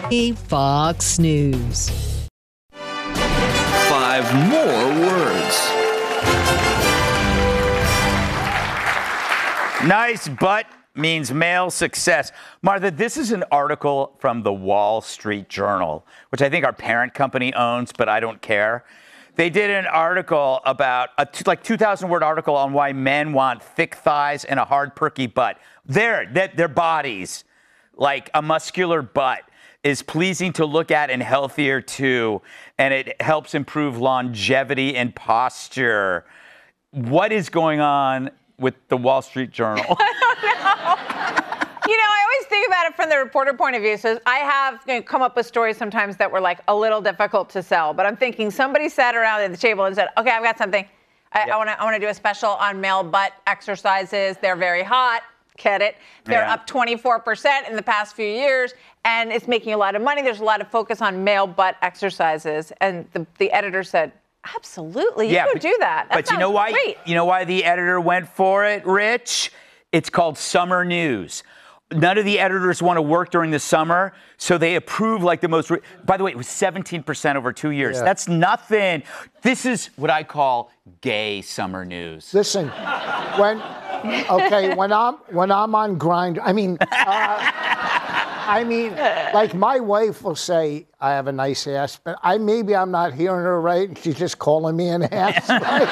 Fox News. 5 more words. Nice butt means male success. Martha, this is an article from the Wall Street Journal, which I think our parent company owns, but I don't care. They did an article about a 2,000-word article on why men want thick thighs and a hard, perky butt. Their bodies, like a muscular butt, is pleasing to look at and healthier too, and it helps improve longevity and posture. What is going on with the Wall Street Journal? I don't know. I always think about it from the reporter point of view. So I have come up with stories sometimes that were like a little difficult to sell, but I'm thinking somebody sat around at the table and said, okay, I've got something. I want to do a special on male butt exercises. They're very hot. Get it? They're up 24% in the past few years, and it's making a lot of money. There's a lot of focus on male butt exercises. And the editor said, absolutely, you could do that. But you know why? Great. You know why the editor went for it, Rich? It's called summer news. None of the editors want to work during the summer, so they approve like the most. By the way, it was 17% over 2 years. Yeah. That's nothing. This is what I call gay summer news. Listen, when I'm on Grindr, like my wife will say, I have a nice ass, but maybe I'm not hearing her right, and she's just calling me an ass.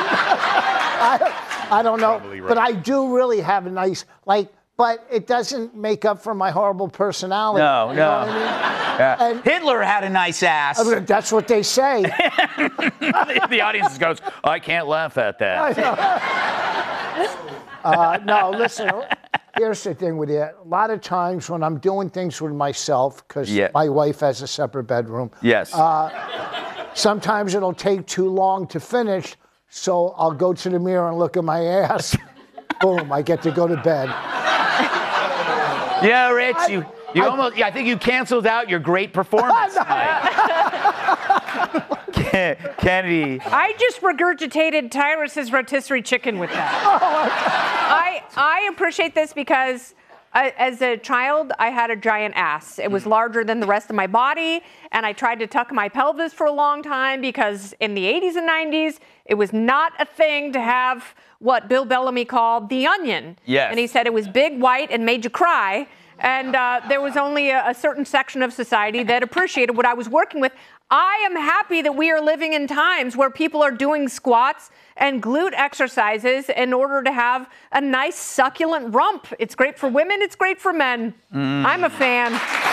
I don't know, right. But I do really have a nice, but it doesn't make up for my horrible personality. No. You know what I mean? Yeah. Hitler had a nice ass. That's what they say. The audience goes, I can't laugh at that. No, listen, here's the thing with it. A lot of times when I'm doing things with myself, because my wife has a separate bedroom. Yes. Sometimes it'll take too long to finish, so I'll go to the mirror and look at my ass. Boom, I get to go to bed. Yeah, Rich, I think you canceled out your great performance tonight. Kennedy. I just regurgitated Tyrus's rotisserie chicken with that. I appreciate this because as a child, I had a giant ass. It was larger than the rest of my body, and I tried to tuck my pelvis for a long time because in the 80s and 90s, it was not a thing to have what Bill Bellamy called the onion. Yes. And he said it was big, white, and made you cry. And there was only a certain section of society that appreciated what I was working with. I am happy that we are living in times where people are doing squats and glute exercises in order to have a nice, succulent rump. It's great for women. It's great for men. I'm a fan.